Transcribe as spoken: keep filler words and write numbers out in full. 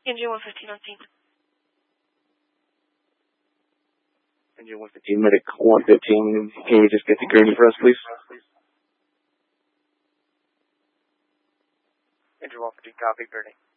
Engine one fifteen on scene. Engine one fifteen, medic one fifteen. Can you just get the gurney for us, please? Engine one fifteen, copy, gurney.